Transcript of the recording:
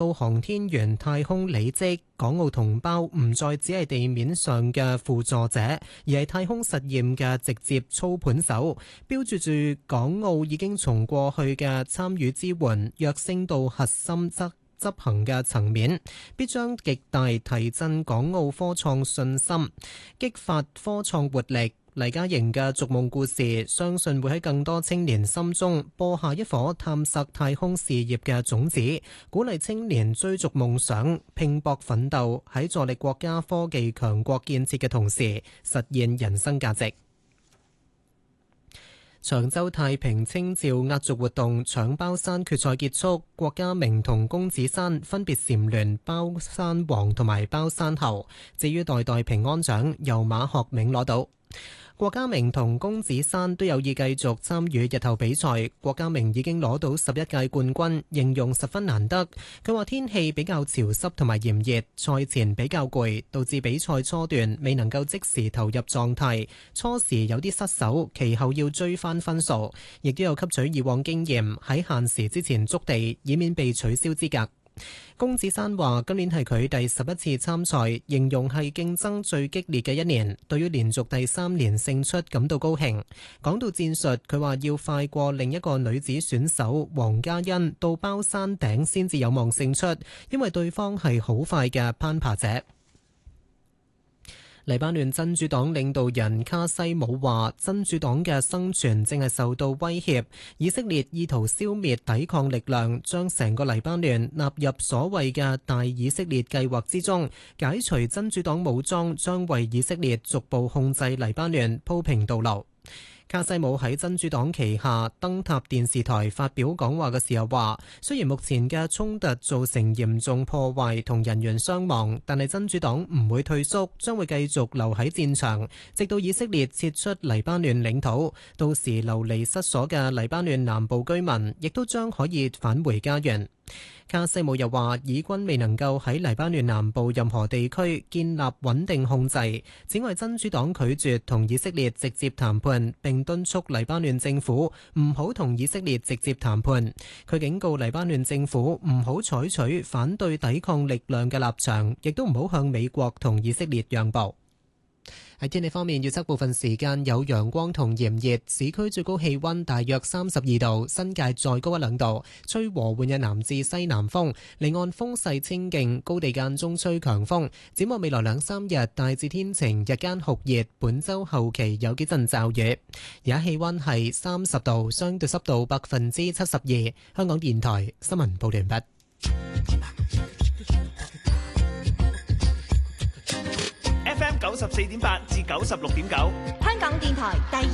澳航天員太空履職，港澳同胞唔再只係地面上嘅輔助者，而係太空實驗嘅直接操盤手，標誌住港澳已經從過去嘅參與支援躍升到核心執行嘅層面，必將極大提振港澳科創信心，激發科創活力。黎嘉瑩嘅逐夢故事，相信會喺更多青年心中播下一顆探索太空事業嘅種子，鼓勵青年追逐夢想，拼搏奮鬥，喺助力國家科技強國建設嘅同時，實現人生價值。長洲太平清醮壓軸活動搶包山決賽結束，郭家明同公子山分別蟬聯包山王同埋包山后，至於代代平安獎由馬學銘攞到。郭家明同公子山都有意繼續參與日後比賽。郭家明已經攞到11屆冠軍，形容十分難得。佢話天氣比較潮濕同埋炎熱，賽前比較攰，導致比賽初段未能夠即時投入狀態，初時有啲失手，其後要追翻分數，亦都有吸取以往經驗，喺限時之前築地，以免被取消資格。公子山話今年係佢第11次參賽，形容係競爭最激烈嘅一年，對於連續第3年勝出感到高興。講到戰術，佢話要快過另一個女子選手黃嘉欣到包山頂先至有望勝出，因為對方係好快嘅攀爬者。黎巴嫩真主黨領導人卡西姆話，真主黨嘅生存正係受到威脅，以色列意圖消滅抵抗力量，將成個黎巴嫩納入所謂嘅大以色列計劃之中，解除真主黨武裝將為以色列逐步控制黎巴嫩鋪平道路。卡西姆喺真主黨旗下燈塔電視台發表講話嘅時候話，雖然目前嘅衝突造成嚴重破壞同人員傷亡，但係真主黨唔會退縮，將會繼續留喺戰場，直到以色列撤出黎巴嫩領土。到時流離失所嘅黎巴嫩南部居民亦都將可以返回家園。卡西姆又話，以軍未能夠喺黎巴嫩南部任何地區建立穩定控制。此外，真主黨拒絕同以色列直接談判，並敦促黎巴嫩政府唔好同以色列直接談判。佢警告黎巴嫩政府唔好採取反對抵抗力量嘅立場，亦都唔好向美國同以色列讓步。喺天氣方面，預測部分時間有陽光同炎熱，市區最高氣溫大約32度，新界再高1-2度，吹和緩嘅南至西南風，離岸風勢清勁，高地間中吹強風。展望未來2-3日，大致天晴，日間酷熱，本週後期有幾陣驟雨。而家氣溫係30度，相對濕度72%。香港電台新聞報道完畢。 FM 94.8至96.9， 香港電台第